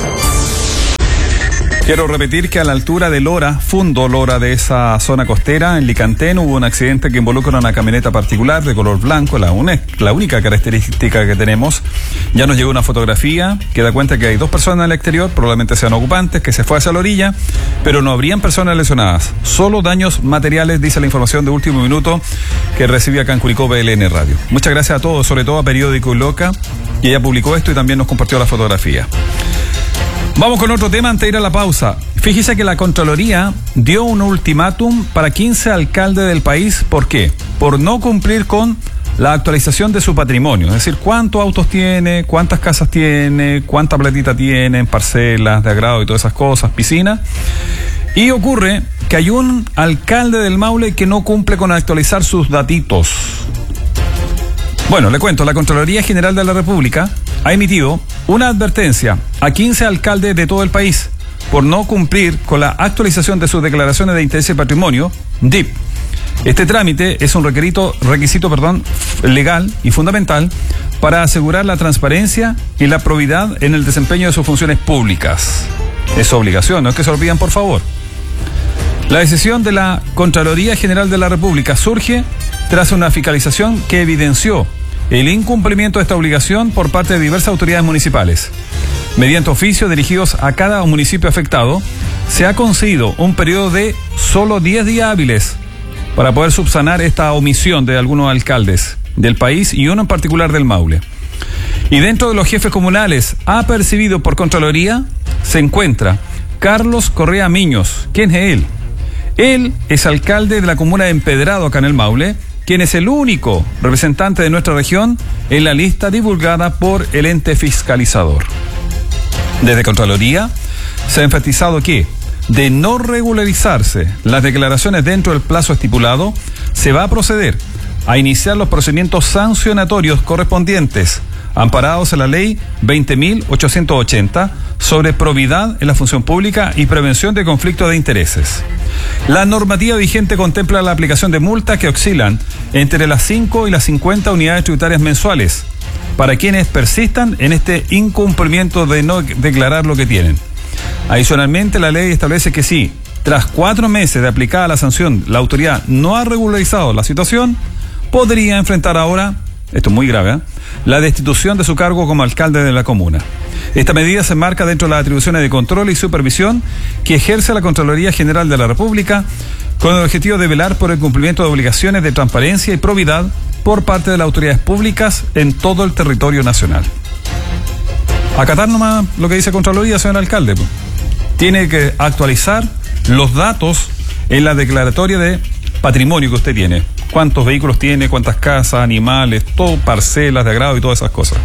Quiero repetir que a la altura de Lora, Fundo Lora de esa zona costera, en Licantén, hubo un accidente que involucra una camioneta particular de color blanco, la única característica que tenemos. Ya nos llegó una fotografía que da cuenta que hay 2 personas en el exterior, probablemente sean ocupantes, que se fue hacia la orilla, pero no habrían personas lesionadas, solo daños materiales, dice la información de último minuto que recibí acá en Curicó BLN Radio. Muchas gracias a todos, sobre todo a Periódico Loca, que ya publicó esto y también nos compartió la fotografía. Vamos con otro tema antes de ir a la pausa. Fíjese que la Contraloría dio un ultimátum para 15 alcaldes del país. ¿Por qué? Por no cumplir con la actualización de su patrimonio. Es decir, cuántos autos tiene, cuántas casas tiene, cuánta platita tienen, parcelas de agrado y todas esas cosas, piscinas. Y ocurre que hay un alcalde del Maule que no cumple con actualizar sus datitos. Bueno, le cuento, la Contraloría General de la República ha emitido una advertencia a 15 alcaldes de todo el país por no cumplir con la actualización de sus declaraciones de interés y patrimonio, DIP. Este trámite es un requisito legal y fundamental para asegurar la transparencia y la probidad en el desempeño de sus funciones públicas. Es su obligación, no es que se lo pidan, por favor. La decisión de la Contraloría General de la República surge tras una fiscalización que evidenció el incumplimiento de esta obligación por parte de diversas autoridades municipales. Mediante oficios dirigidos a cada municipio afectado, se ha concedido un periodo de solo 10 días hábiles para poder subsanar esta omisión de algunos alcaldes del país y uno en particular del Maule. Y dentro de los jefes comunales apercibidos por Contraloría se encuentra Carlos Correa Miños. ¿Quién es él? Él es alcalde de la comuna de Empedrado, acá en el Maule, quien es el único representante de nuestra región en la lista divulgada por el ente fiscalizador. Desde Contraloría se ha enfatizado que, de no regularizarse las declaraciones dentro del plazo estipulado, se va a proceder a iniciar los procedimientos sancionatorios correspondientes, amparados en la ley 20.880 sobre probidad en la función pública y prevención de conflictos de intereses. La normativa vigente contempla la aplicación de multas que oscilan entre las 5 y las 50 unidades tributarias mensuales para quienes persistan en este incumplimiento de no declarar lo que tienen. Adicionalmente, la ley establece que si, tras 4 meses de aplicada la sanción, la autoridad no ha regularizado la situación, podría enfrentar ahora, esto es muy grave, la destitución de su cargo como alcalde de la comuna. Esta medida se enmarca dentro de las atribuciones de control y supervisión que ejerce la Contraloría General de la República con el objetivo de velar por el cumplimiento de obligaciones de transparencia y probidad por parte de las autoridades públicas en todo el territorio nacional. Acatar nomás lo que dice Contraloría, señor alcalde. Tiene que actualizar los datos en la declaratoria de patrimonio que usted tiene. Cuántos vehículos tiene, cuántas casas, animales, todo, parcelas de agrado y todas esas cosas.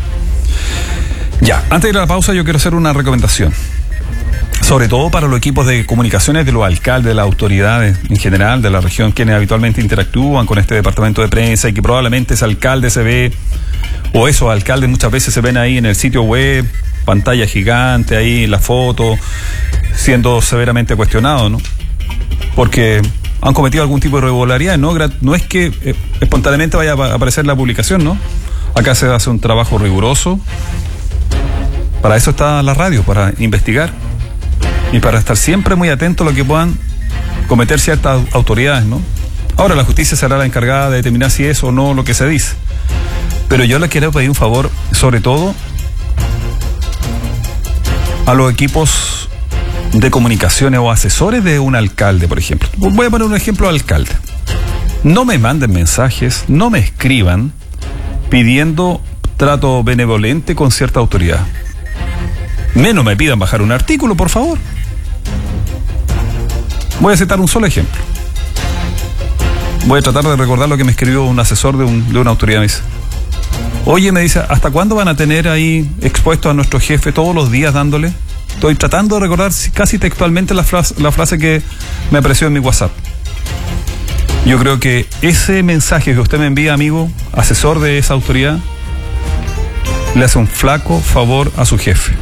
Ya, antes de ir a la pausa yo quiero hacer una recomendación. Sobre todo para los equipos de comunicaciones de los alcaldes, de las autoridades en general de la región, quienes habitualmente interactúan con este departamento de prensa y que probablemente ese alcalde se ve, o esos alcaldes muchas veces se ven ahí en el sitio web, pantalla gigante, ahí la foto, siendo severamente cuestionados, ¿no? Porque han cometido algún tipo de irregularidad, no es que espontáneamente vaya a aparecer la publicación, ¿no? Acá se hace un trabajo riguroso. Para eso está la radio, para investigar y para estar siempre muy atento a lo que puedan cometer ciertas autoridades, ¿no? Ahora la justicia será la encargada de determinar si es o no lo que se dice. Pero yo le quiero pedir un favor, sobre todo a los equipos de comunicaciones o asesores de un alcalde, por ejemplo. Voy a poner un ejemplo de alcalde. No me manden mensajes, no me escriban pidiendo trato benevolente con cierta autoridad. Menos me pidan bajar un artículo, por favor. Voy a citar un solo ejemplo. Voy a tratar de recordar lo que me escribió un asesor de una autoridad. Me dice: Oye, me dice, ¿hasta cuándo van a tener ahí expuesto a nuestro jefe todos los días dándole? Estoy tratando de recordar casi textualmente la frase que me apareció en mi WhatsApp. Yo creo que ese mensaje que usted me envía, amigo, asesor de esa autoridad, le hace un flaco favor a su jefe.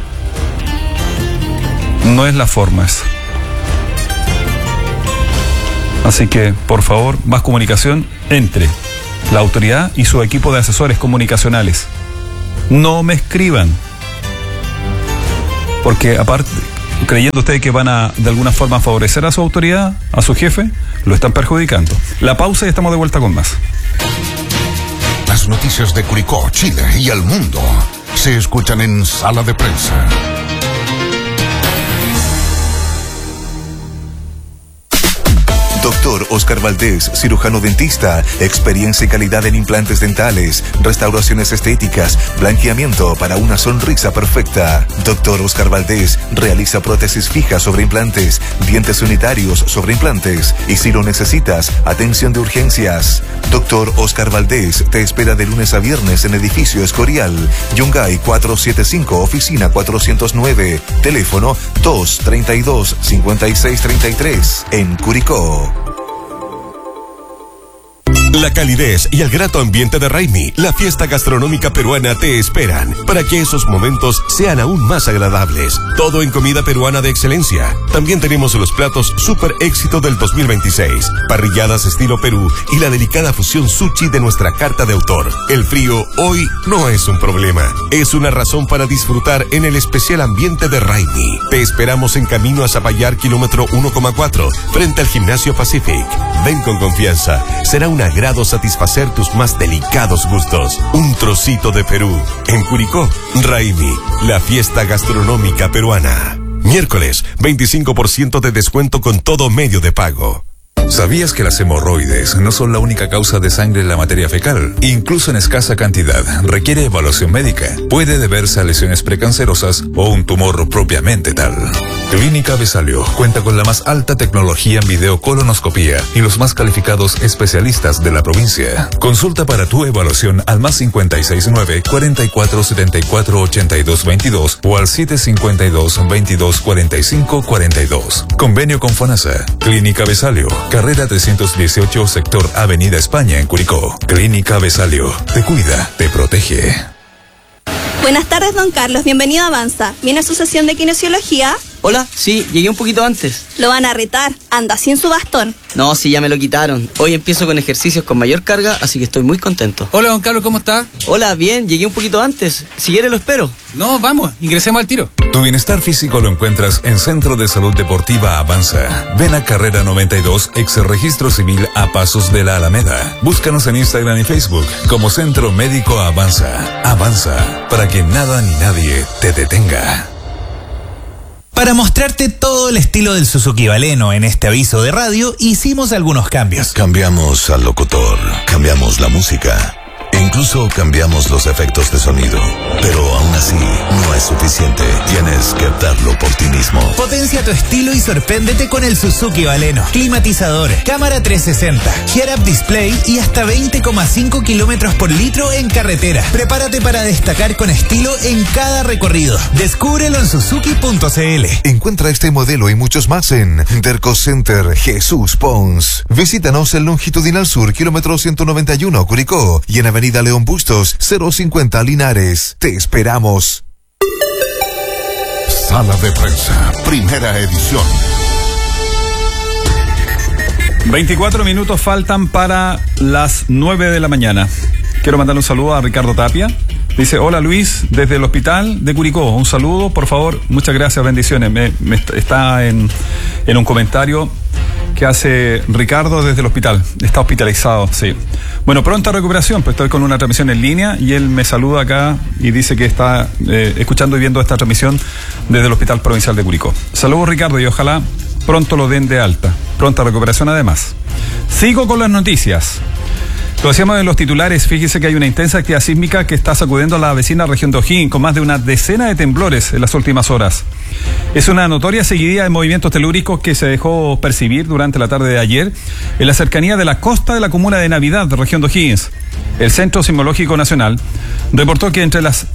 No es la forma esa. Así que, por favor, más comunicación entre la autoridad y su equipo de asesores comunicacionales. No me escriban. Porque aparte, creyendo ustedes que van a de alguna forma favorecer a su autoridad, a su jefe, lo están perjudicando. La pausa y estamos de vuelta con más. Las noticias de Curicó, Chile y el mundo se escuchan en Sala de Prensa. Doctor Oscar Valdés, cirujano dentista, experiencia y calidad en implantes dentales, restauraciones estéticas, blanqueamiento para una sonrisa perfecta. Doctor Oscar Valdés realiza prótesis fijas sobre implantes, dientes unitarios sobre implantes y si lo necesitas, atención de urgencias. Doctor Oscar Valdés te espera de lunes a viernes en edificio Escorial, Yungay 475, oficina 409, teléfono 232-5633, en Curicó. La calidez y el grato ambiente de Raimi, la fiesta gastronómica peruana, te esperan para que esos momentos sean aún más agradables. Todo en comida peruana de excelencia. También tenemos los platos super éxito del 2026, parrilladas estilo Perú y la delicada fusión sushi de nuestra carta de autor. El frío hoy no es un problema, es una razón para disfrutar en el especial ambiente de Raimi. Te esperamos en camino a Zapallar, kilómetro 1,4, frente al Gimnasio Pacific. Ven con confianza, será un agrado satisfacer tus más delicados gustos. Un trocito de Perú. En Curicó, Raimi, la fiesta gastronómica peruana. Miércoles, 25% de descuento con todo medio de pago. ¿Sabías que las hemorroides no son la única causa de sangre en la materia fecal? Incluso en escasa cantidad, requiere evaluación médica. Puede deberse a lesiones precancerosas o un tumor propiamente tal. Clínica Besalio cuenta con la más alta tecnología en videocolonoscopía y los más calificados especialistas de la provincia. Consulta para tu evaluación al más 569-4474-8222 o al 752-2245-42. Convenio con FONASA. Clínica Besalio, carrera 318, sector Avenida España, en Curicó. Clínica Besalio, te cuida, te protege. Buenas tardes, don Carlos. Bienvenido a Avanza. ¿Viene a su sesión de kinesiología? Hola, sí, llegué un poquito antes. Lo van a retar. Anda sin su bastón. No, sí, ya me lo quitaron. Hoy empiezo con ejercicios con mayor carga, así que estoy muy contento. Hola, don Carlos, ¿cómo está? Hola, bien, llegué un poquito antes. Si quiere lo espero. No, vamos, ingresemos al tiro. Tu bienestar físico lo encuentras en Centro de Salud Deportiva Avanza. Ven a Carrera 92, ex Registro Civil, a pasos de la Alameda. Búscanos en Instagram y Facebook como Centro Médico Avanza. Avanza, para que nada ni nadie te detenga. Para mostrarte todo el estilo del Suzuki Baleno en este aviso de radio, hicimos algunos cambios. Cambiamos al locutor, cambiamos la música, incluso cambiamos los efectos de sonido. Pero aún así, no es suficiente. Tienes que darlo por ti mismo. Potencia tu estilo y sorpréndete con el Suzuki Baleno. Climatizador, cámara 360, head-up display y hasta 20,5 kilómetros por litro en carretera. Prepárate para destacar con estilo en cada recorrido. Descúbrelo en suzuki.cl. Encuentra este modelo y muchos más en Derco Center Jesús Pons. Visítanos en Longitudinal Sur, kilómetro 191, Curicó, y en Avenida León Bustos, 050 Linares. Te esperamos. Sala de Prensa, primera edición. 24 minutos faltan para las 9 de la mañana. Quiero mandarle un saludo a Ricardo Tapia. Dice, hola Luis, desde el hospital de Curicó. Un saludo, por favor. Muchas gracias, bendiciones. Está en un comentario que hace Ricardo desde el hospital. Está hospitalizado, sí. Bueno, pronta recuperación, pues estoy con una transmisión en línea y él me saluda acá y dice que está escuchando y viendo esta transmisión desde el Hospital Provincial de Curicó. Saludos, Ricardo, y ojalá pronto lo den de alta. Pronta recuperación además. Sigo con las noticias. Lo decíamos en los titulares, fíjese que hay una intensa actividad sísmica que está sacudiendo a la vecina región de O'Higgins con más de una decena de temblores en las últimas horas. Es una notoria seguidilla de movimientos telúricos que se dejó percibir durante la tarde de ayer en la cercanía de la costa de la comuna de Navidad, región de O'Higgins. El Centro Sismológico Nacional reportó que entre las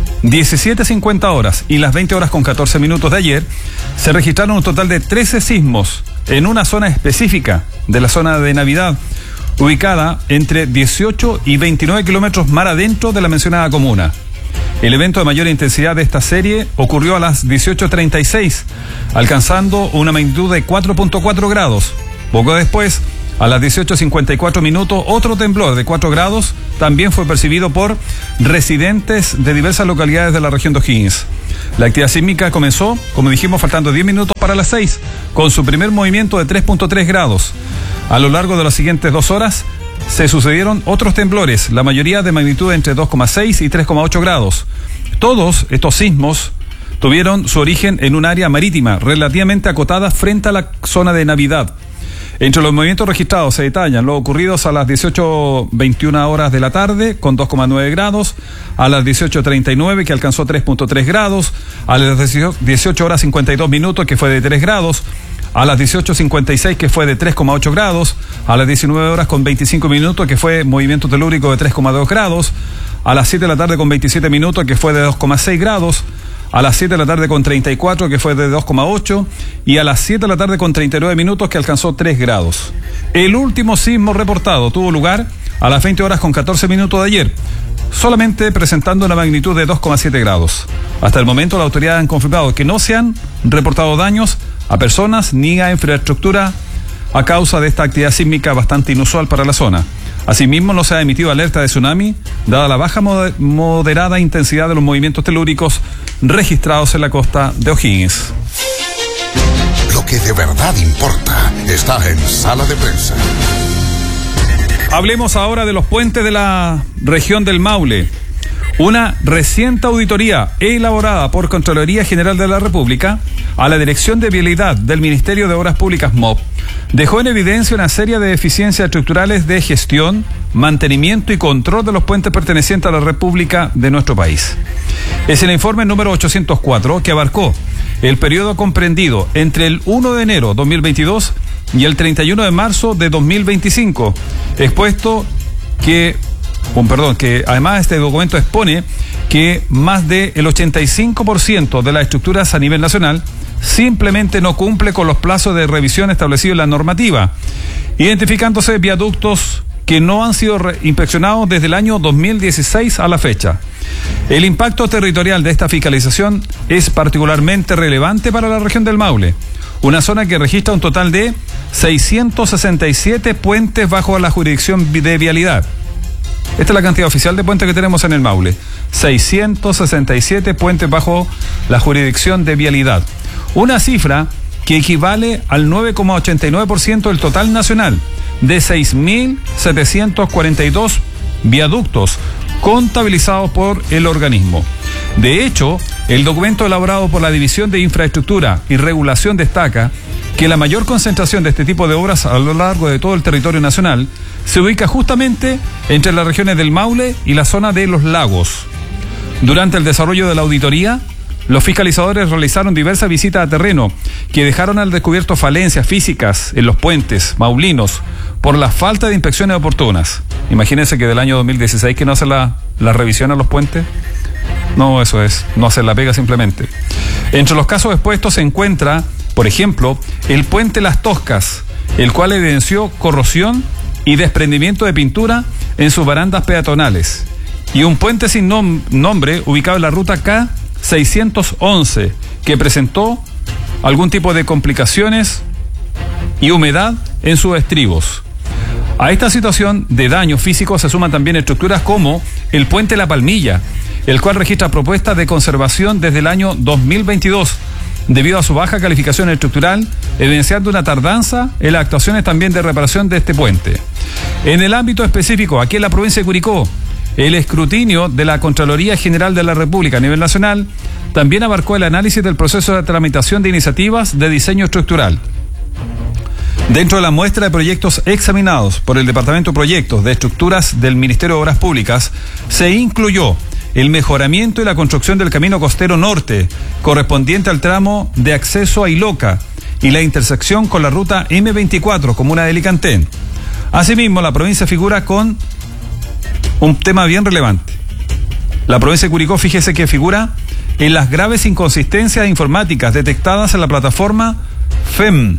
17:50 horas y las 20 horas con 14 minutos de ayer se registraron un total de 13 sismos en una zona específica de la zona de Navidad, ubicada entre 18 y 29 kilómetros mar adentro de la mencionada comuna. El evento de mayor intensidad de esta serie ocurrió a las 18:36, alcanzando una magnitud de 4.4 grados. Poco después, a las 18:54 minutos, otro temblor de 4 grados también fue percibido por residentes de diversas localidades de la región de O'Higgins. La actividad sísmica comenzó, como dijimos, faltando 10 minutos para las 6, con su primer movimiento de 3.3 grados. A lo largo de las siguientes 2 horas se sucedieron otros temblores, la mayoría de magnitud entre 2,6 y 3,8 grados. Todos estos sismos tuvieron su origen en un área marítima relativamente acotada frente a la zona de Navidad. Entre los movimientos registrados se detallan los ocurridos a las 18:21 horas de la tarde con 2,9 grados, a las 18:39 que alcanzó 3.3 grados, a las 18 horas 52 minutos que fue de 3 grados, a las 18:56 que fue de 3,8 grados, a las 19 horas con 25 minutos que fue movimiento telúrico de 3,2 grados, a las 7 de la tarde con 27 minutos que fue de 2,6 grados, a las 7 de la tarde con 34 que fue de 2,8 y a las 7 de la tarde con 39 minutos que alcanzó 3 grados. El último sismo reportado tuvo lugar a las 20 horas con 14 minutos de ayer, solamente presentando una magnitud de 2,7 grados. Hasta el momento la autoridad han confirmado que no se han reportado daños a personas ni a infraestructura a causa de esta actividad sísmica bastante inusual para la zona. Asimismo, no se ha emitido alerta de tsunami, dada la baja moderada intensidad de los movimientos telúricos registrados en la costa de O'Higgins. Lo que de verdad importa está en Sala de Prensa. Hablemos ahora de los puentes de la región del Maule. Una reciente auditoría elaborada por Contraloría General de la República a la Dirección de Vialidad del Ministerio de Obras Públicas MOP dejó en evidencia una serie de deficiencias estructurales de gestión, mantenimiento y control de los puentes pertenecientes a la República de nuestro país. Es el informe número 804 que abarcó el periodo comprendido entre el 1 de enero 2022 y el 31 de marzo de 2025, que además este documento expone que más del 85% de las estructuras a nivel nacional simplemente no cumple con los plazos de revisión establecidos en la normativa, identificándose viaductos que no han sido inspeccionados desde el año 2016 a la fecha. El impacto territorial de esta fiscalización es particularmente relevante para la región del Maule, una zona que registra un total de 667 puentes bajo la jurisdicción de vialidad. Esta es la cantidad oficial de puentes que tenemos en el Maule. 667 puentes bajo la jurisdicción de vialidad. Una cifra que equivale al 9,89% del total nacional, de 6.742 viaductos contabilizados por el organismo. De hecho, el documento elaborado por la División de Infraestructura y Regulación destaca que la mayor concentración de este tipo de obras a lo largo de todo el territorio nacional se ubica justamente entre las regiones del Maule y la zona de los lagos. Durante el desarrollo de la auditoría, los fiscalizadores realizaron diversas visitas a terreno que dejaron al descubierto falencias físicas en los puentes maulinos por la falta de inspecciones oportunas. Imagínense que del año 2016 que no hace la revisión a los puentes. No, eso es, no hacer la pega simplemente. Entre los casos expuestos se encuentra, por ejemplo, el puente Las Toscas, el cual evidenció corrosión y desprendimiento de pintura en sus barandas peatonales, y un puente sin nombre ubicado en la ruta K611 que presentó algún tipo de complicaciones y humedad en sus estribos. A esta situación de daño físico se suman también estructuras como el puente La Palmilla, el cual registra propuestas de conservación desde el año 2022, debido a su baja calificación estructural, evidenciando una tardanza en las actuaciones también de reparación de este puente. En el ámbito específico, aquí en la provincia de Curicó, el escrutinio de la Contraloría General de la República a nivel nacional también abarcó el análisis del proceso de tramitación de iniciativas de diseño estructural. Dentro de la muestra de proyectos examinados por el Departamento de Proyectos de Estructuras del Ministerio de Obras Públicas, se incluyó el mejoramiento y la construcción del camino costero norte, correspondiente al tramo de acceso a Iloca y la intersección con la ruta M24, comuna de Alicantén. Asimismo, la provincia figura con un tema bien relevante. La provincia de Curicó, fíjese que figura en las graves inconsistencias informáticas detectadas en la plataforma FEM,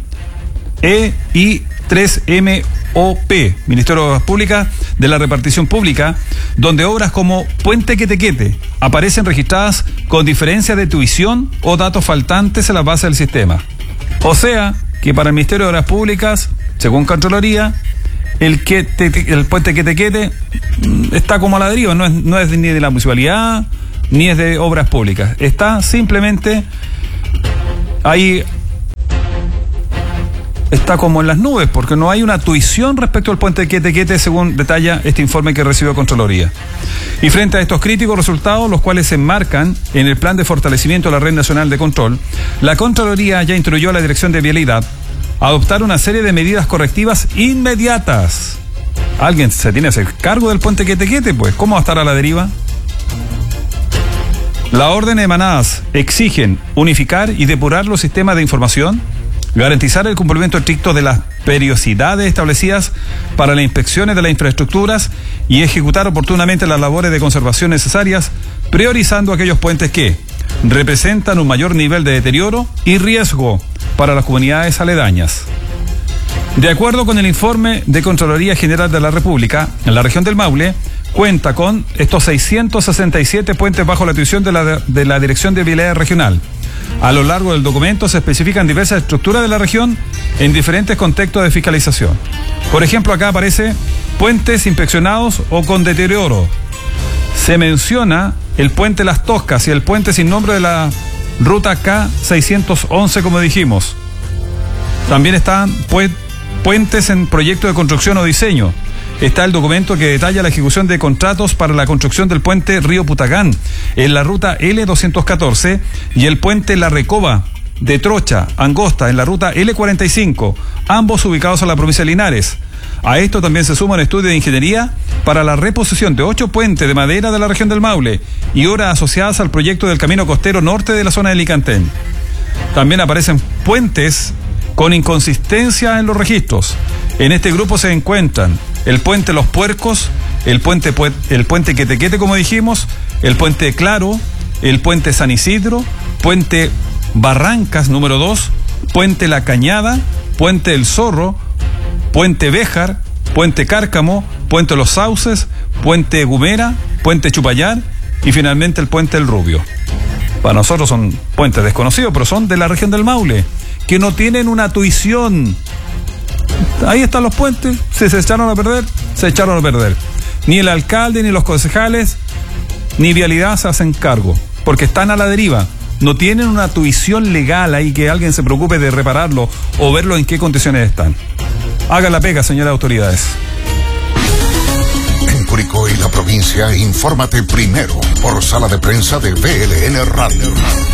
EI3MOP, Ministerio de Obras Públicas de la Repartición Pública, donde obras como Puente Quetequete aparecen registradas con diferencia de tuición o datos faltantes en la base del sistema. O sea, que para el Ministerio de Obras Públicas, según Contraloría, el Puente Quetequete está como a la deriva, no es ni de la municipalidad, ni es de Obras Públicas. Está simplemente ahí, está como en las nubes, porque no hay una tuición respecto al Puente Quetequete, según detalla este informe que recibió Contraloría. Y frente a estos críticos resultados, los cuales se enmarcan en el plan de fortalecimiento de la Red Nacional de Control, la Contraloría ya instruyó a la Dirección de Vialidad a adoptar una serie de medidas correctivas inmediatas. ¿Alguien se tiene que hacer cargo del Puente Quetequete? Pues, ¿cómo va a estar a la deriva? Las órdenes emanadas exigen unificar y depurar los sistemas de información, garantizar el cumplimiento estricto de las periodicidades establecidas para las inspecciones de las infraestructuras y ejecutar oportunamente las labores de conservación necesarias, priorizando aquellos puentes que representan un mayor nivel de deterioro y riesgo para las comunidades aledañas. De acuerdo con el informe de Contraloría General de la República, en la región del Maule cuenta con estos 667 puentes bajo la tuición de la Dirección de Vialidad Regional. A lo largo del documento se especifican diversas estructuras de la región en diferentes contextos de fiscalización. Por ejemplo, acá aparece puentes inspeccionados o con deterioro. Se menciona el puente Las Toscas y el puente sin nombre de la ruta K611, como dijimos. También están puentes en proyecto de construcción o diseño. Está el documento que detalla la ejecución de contratos para la construcción del puente Río Putacán en la ruta L214 y el puente La Recoba de Trocha, Angosta, en la ruta L45, ambos ubicados en la provincia de Linares. A esto también se suma un estudio de ingeniería para la reposición de 8 puentes de madera de la región del Maule y obras asociadas al proyecto del camino costero norte de la zona de Alicantén. También aparecen puentes con inconsistencia en los registros. En este grupo se encuentran el puente Los Puercos, el puente Quetequete, como dijimos, el puente Claro, el puente San Isidro, puente Barrancas número 2, puente La Cañada, puente El Zorro, puente Béjar, puente Cárcamo, puente Los Sauces, puente Gumera, puente Chupayar y finalmente el puente El Rubio. Para nosotros son puentes desconocidos, pero son de la región del Maule, que no tienen una tuición. Ahí están los puentes, si se echaron a perder, se echaron a perder. Ni el alcalde, ni los concejales, ni Vialidad se hacen cargo, porque están a la deriva. No tienen una tuición legal ahí que alguien se preocupe de repararlo o verlo en qué condiciones están. Haga la pega, señoras autoridades. En Curicó y la provincia, infórmate primero por sala de prensa de VLN Radio.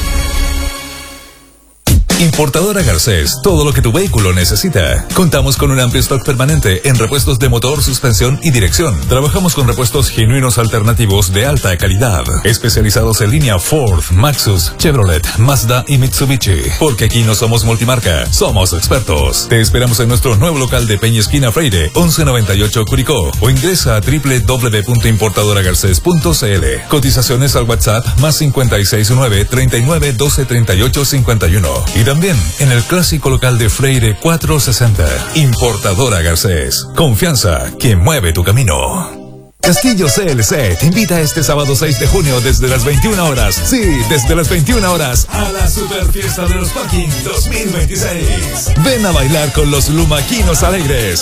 Importadora Garcés, todo lo que tu vehículo necesita. Contamos con un amplio stock permanente en repuestos de motor, suspensión y dirección. Trabajamos con repuestos genuinos alternativos de alta calidad, especializados en línea Ford, Maxus, Chevrolet, Mazda y Mitsubishi. Porque aquí no somos multimarca, somos expertos. Te esperamos en nuestro nuevo local de Peña Esquina Freire, 1198 Curicó, o ingresa a www.importadoragarces.cl. Cotizaciones al WhatsApp +569 39 12 38 51. Y también en el clásico local de Freire 460. Importadora Garcés. Confianza que mueve tu camino. Castillo CLC te invita este sábado 6 de junio desde las 21 horas. Sí, desde las 21 horas a la Super Fiesta de los Parking 2026. Ven a bailar con los lumaquinos alegres.